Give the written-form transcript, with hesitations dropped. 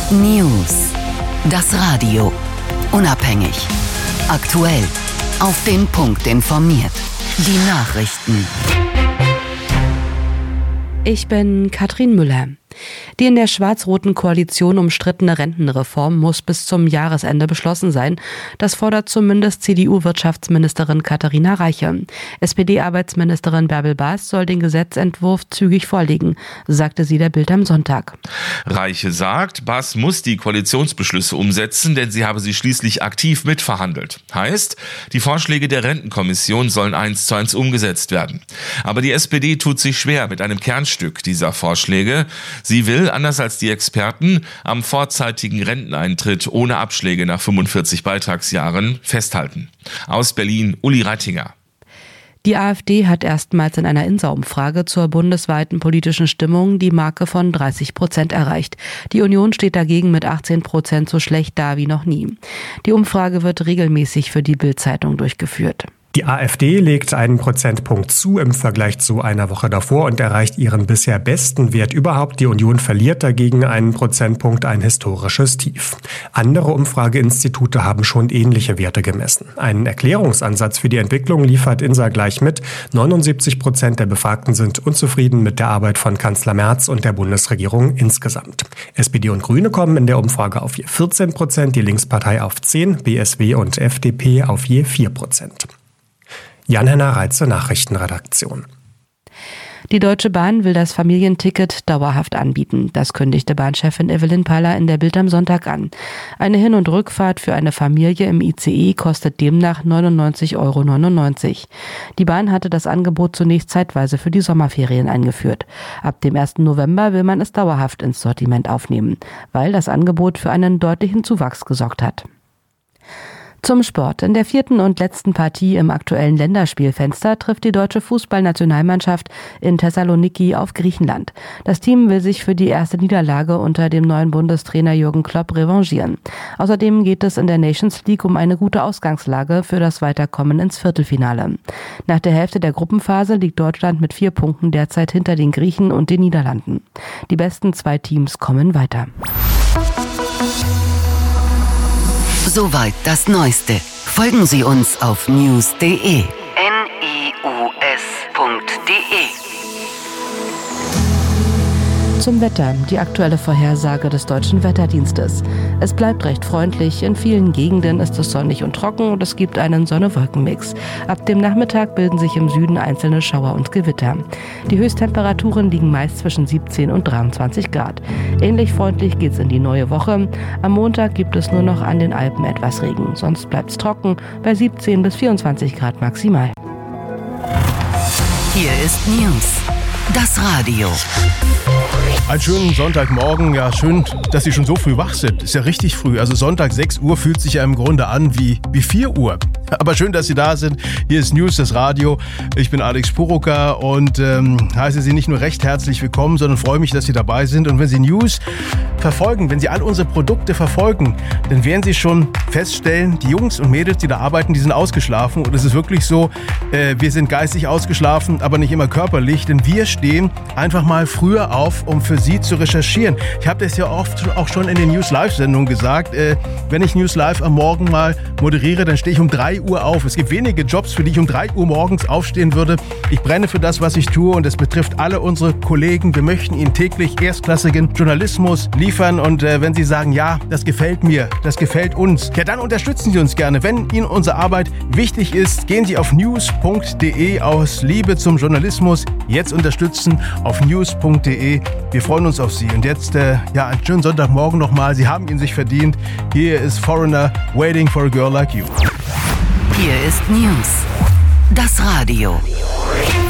News. Das Radio. Unabhängig. Aktuell. Auf den Punkt informiert. Die Nachrichten. Ich bin Katrin Müller. Die in der schwarz-roten Koalition umstrittene Rentenreform muss bis zum Jahresende beschlossen sein. Das fordert zumindest CDU-Wirtschaftsministerin Katharina Reiche. SPD-Arbeitsministerin Bärbel Baas soll den Gesetzentwurf zügig vorlegen, sagte sie der Bild am Sonntag. Reiche sagt, Baas muss die Koalitionsbeschlüsse umsetzen, denn sie habe sie schließlich aktiv mitverhandelt. Heißt, die Vorschläge der Rentenkommission sollen 1:1 umgesetzt werden. Aber die SPD tut sich schwer mit einem Kernstück dieser Vorschläge. Sie will, anders als die Experten, am vorzeitigen Renteneintritt ohne Abschläge nach 45 Beitragsjahren festhalten. Aus Berlin, Uli Reitinger. Die AfD hat erstmals in einer INSA-Umfrage zur bundesweiten politischen Stimmung die Marke von 30% erreicht. Die Union steht dagegen mit 18% so schlecht da wie noch nie. Die Umfrage wird regelmäßig für die Bild-Zeitung durchgeführt. Die AfD legt einen Prozentpunkt zu im Vergleich zu einer Woche davor und erreicht ihren bisher besten Wert überhaupt. Die Union verliert dagegen einen Prozentpunkt, ein historisches Tief. Andere Umfrageinstitute haben schon ähnliche Werte gemessen. Einen Erklärungsansatz für die Entwicklung liefert INSA gleich mit. 79% der Befragten sind unzufrieden mit der Arbeit von Kanzler Merz und der Bundesregierung insgesamt. SPD und Grüne kommen in der Umfrage auf je 14%, die Linkspartei auf 10%, BSW und FDP auf je 4%. Jan-Henner Reitze, Nachrichtenredaktion. Die Deutsche Bahn will das Familienticket dauerhaft anbieten. Das kündigte Bahnchefin Evelyn Paller in der Bild am Sonntag an. Eine Hin- und Rückfahrt für eine Familie im ICE kostet demnach 99,99 €. Die Bahn hatte das Angebot zunächst zeitweise für die Sommerferien eingeführt. Ab dem 1. November will man es dauerhaft ins Sortiment aufnehmen, weil das Angebot für einen deutlichen Zuwachs gesorgt hat. Zum Sport. In der 4. und letzten Partie im aktuellen Länderspielfenster trifft die deutsche Fußballnationalmannschaft in Thessaloniki auf Griechenland. Das Team will sich für die erste Niederlage unter dem neuen Bundestrainer Jürgen Klopp revanchieren. Außerdem geht es in der Nations League um eine gute Ausgangslage für das Weiterkommen ins Viertelfinale. Nach der Hälfte der Gruppenphase liegt Deutschland mit 4 Punkten derzeit hinter den Griechen und den Niederlanden. Die besten 2 Teams kommen weiter. Soweit das Neueste. Folgen Sie uns auf news.de. news.de. Zum Wetter, die aktuelle Vorhersage des Deutschen Wetterdienstes. Es bleibt recht freundlich, in vielen Gegenden ist es sonnig und trocken und es gibt einen Sonne-Wolken-Mix. Ab dem Nachmittag bilden sich im Süden einzelne Schauer und Gewitter. Die Höchsttemperaturen liegen meist zwischen 17 und 23 Grad. Ähnlich freundlich geht's in die neue Woche. Am Montag gibt es nur noch an den Alpen etwas Regen, sonst bleibt's trocken bei 17 bis 24 Grad maximal. Hier ist News. Das Radio. Einen schönen Sonntagmorgen. Ja, schön, dass Sie schon so früh wach sind. Ist ja richtig früh. Also Sonntag 6 Uhr fühlt sich ja im Grunde an wie 4 Uhr. Aber schön, dass Sie da sind. Hier ist News, das Radio. Ich bin Alex Purucker und heiße Sie nicht nur recht herzlich willkommen, sondern freue mich, dass Sie dabei sind. Und wenn Sie News verfolgen, wenn Sie all unsere Produkte verfolgen, dann werden Sie schon feststellen, die Jungs und Mädels, die da arbeiten, die sind ausgeschlafen. Und es ist wirklich so, wir sind geistig ausgeschlafen, aber nicht immer körperlich, denn wir stehen einfach mal früher auf, um für Sie zu recherchieren. Ich habe das ja oft auch schon in den News Live-Sendungen gesagt. Wenn ich News Live am Morgen mal moderiere, dann stehe ich um 3 Uhr auf. Es gibt wenige Jobs, für die ich um 3 Uhr morgens aufstehen würde. Ich brenne für das, was ich tue und es betrifft alle unsere Kollegen. Wir möchten Ihnen täglich erstklassigen Journalismus liefern und wenn Sie sagen, ja, das gefällt mir, das gefällt uns, ja, dann unterstützen Sie uns gerne. Wenn Ihnen unsere Arbeit wichtig ist, gehen Sie auf news.de aus Liebe zum Journalismus. Jetzt unterstützen auf news.de. Wir freuen uns auf Sie. Und jetzt, einen schönen Sonntagmorgen nochmal. Sie haben ihn sich verdient. Hier ist Foreigner, Waiting for a Girl Like You. Hier ist News. Das Radio.